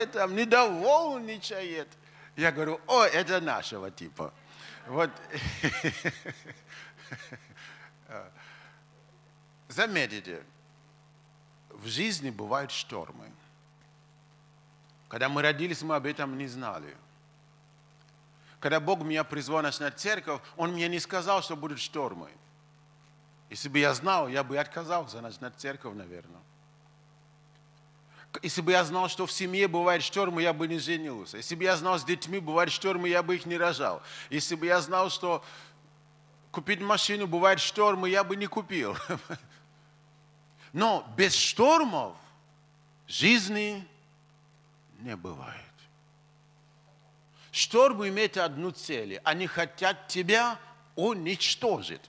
там недовольничает. Я говорю, о, это нашего типа. Вот. Заметите, в жизни бывают штормы. Когда мы родились, мы об этом не знали. Когда Бог меня призвал начинать церковь, Он мне не сказал, что будут штормы. Если бы я знал, я бы отказался начинать церковь, наверное. Если бы я знал, что в семье бывают штормы, я бы не женился. Если бы я знал, с детьми бывают штормы, я бы их не рожал. Если бы я знал, что купить машину бывают штормы, я бы не купил. Но без штормов жизни не бывает. Штормы имеют одну цель. Они хотят тебя уничтожить.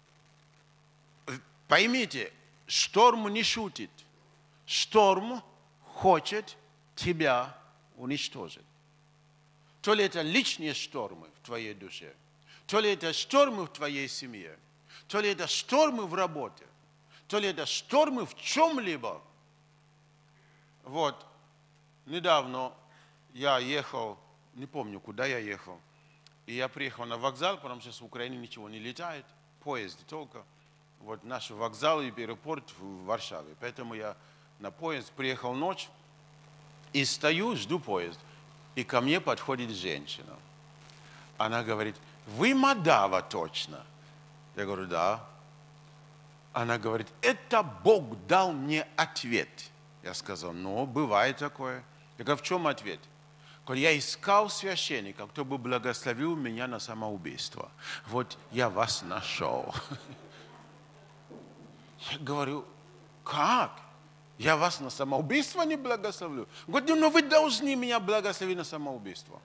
Поймите, шторм не шутит. Шторм хочет тебя уничтожить. То ли это личные штормы в твоей душе, то ли это штормы в твоей семье, то ли это штормы в работе, то ли это штормы в чем-либо. Вот, недавно я ехал, не помню, куда я ехал, и я приехал на вокзал, потому что с Украины ничего не летает, поезд только. Вот наш вокзал и аэропорт в Варшаве. Поэтому я на поезд приехал ночь и стою, жду поезд. И ко мне подходит женщина. Она говорит, вы Мадава точно? Я говорю, да. Она говорит, это Бог дал мне ответ. Я сказал, ну, бывает такое. Я говорю, в чем ответ? Я искал священника, кто бы благословил меня на самоубийство. Вот я вас нашел. Я говорю, как? Я вас на самоубийство не благословлю? Говорю, ну вы должны меня благословить на самоубийство.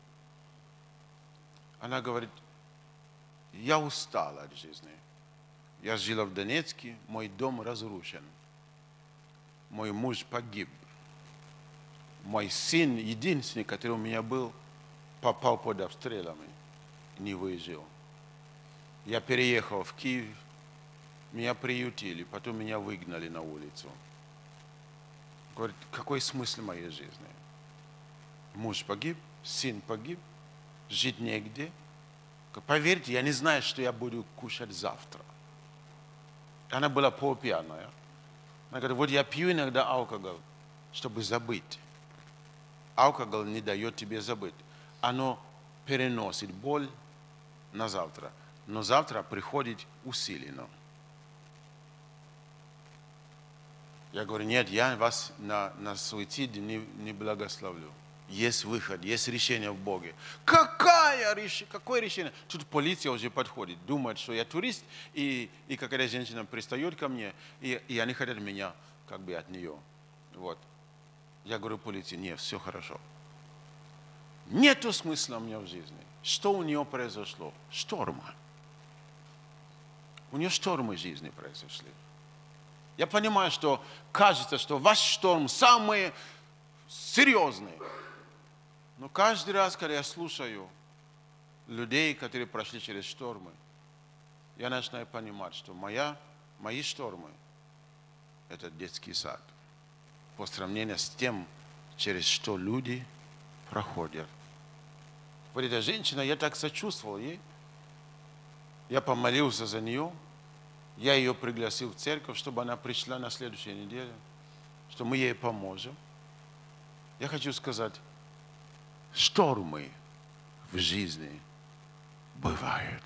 Она говорит, я устала от жизни. Я жила в Донецке, мой дом разрушен. Мой муж погиб. Мой сын, единственный, который у меня был, попал под обстрелами, не выжил. Я переехал в Киев, меня приютили, потом меня выгнали на улицу. Говорит, какой смысл моей жизни? Муж погиб, сын погиб, жить негде. Поверьте, я не знаю, что я буду кушать завтра. Она была полупьяная. Она говорит, вот я пью иногда алкоголь, чтобы забыть. Алкоголь не дает тебе забыть. Оно переносит боль на завтра. Но завтра приходит усиленно. Я говорю, нет, я вас на суицид не благословлю. Есть выход, есть решение в Боге. Какое решение? Тут полиция уже подходит, думает, что я турист, и какая-то женщина пристает ко мне, и они хотят меня как бы от нее. Вот. Я говорю полиции, нет, все хорошо. Нету смысла у меня в жизни. Что у нее произошло? Штормы. У нее штормы в жизни произошли. Я понимаю, что кажется, что ваш шторм самый серьезный. Но каждый раз, когда я слушаю людей, которые прошли через штормы, я начинаю понимать, что мои штормы – это детский сад. По сравнению с тем, через что люди проходят. Вот эта женщина, я так сочувствовал ей. Я помолился за нее. Я ее пригласил в церковь, чтобы она пришла на следующей неделе, что мы ей поможем. Я хочу сказать, штормы в жизни бывают.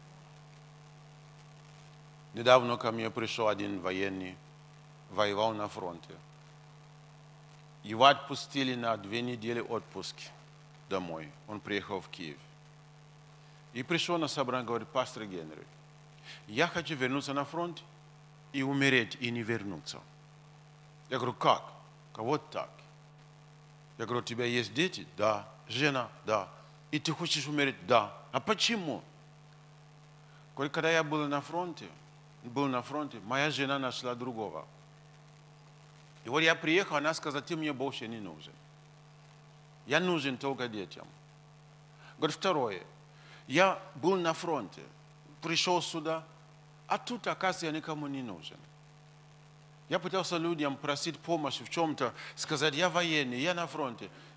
Недавно ко мне пришел один военный, воевал на фронте. Его отпустили на 2 недели отпуск домой. Он приехал в Киев. И пришел на собрание, говорит, пастор Генри, я хочу вернуться на фронт и умереть, и не вернуться. Я говорю, как? Вот так. Я говорю, у тебя есть дети? Да. Жена? Да. И ты хочешь умереть? Да. А почему? Говорит, когда я был на фронте, моя жена нашла другого. И вот я приехал, она сказала, ты мне больше не нужен. Я нужен только детям. Говорит, второе. Я был на фронте, пришел сюда, а тут, оказывается, я никому не нужен. Я пытался людям просить помощи в чем-то, сказать, я военный, я на фронте.